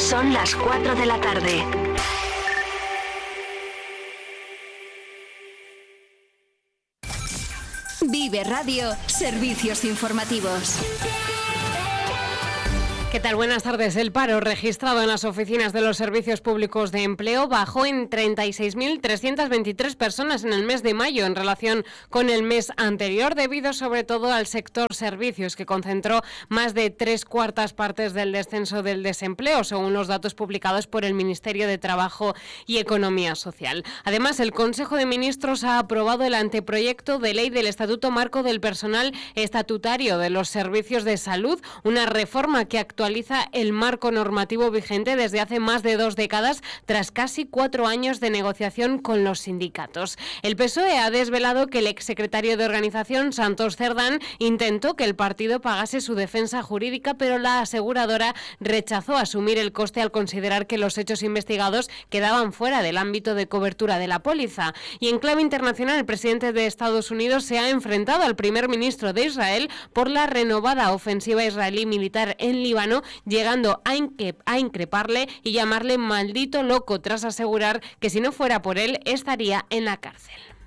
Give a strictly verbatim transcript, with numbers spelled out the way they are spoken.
Son las cuatro de la tarde. Vive Radio, servicios informativos. ¿Qué tal? Buenas tardes. El paro registrado en las oficinas de los servicios públicos de empleo bajó en treinta y seis mil trescientas veintitrés personas en el mes de mayo en relación con el mes anterior, debido sobre todo al sector servicios, que concentró más de tres cuartas partes del descenso del desempleo, según los datos publicados por el Ministerio de Trabajo y Economía Social. Además, el Consejo de Ministros ha aprobado el anteproyecto de ley del Estatuto Marco del Personal Estatutario de los Servicios de Salud, una reforma que actualiza el marco normativo vigente desde hace más de dos décadas, tras casi cuatro años de negociación con los sindicatos. El P S O E ha desvelado que el exsecretario de Organización, Santos Cerdán, intentó que el partido pagase su defensa jurídica, pero la aseguradora rechazó asumir el coste al considerar que los hechos investigados quedaban fuera del ámbito de cobertura de la póliza. Y en clave internacional, el presidente de Estados Unidos se ha enfrentado al primer ministro de Israel por la renovada ofensiva israelí militar en Líbano, llegando a, inque- a increparle y llamarle maldito loco, tras asegurar que si no fuera por él estaría en la cárcel.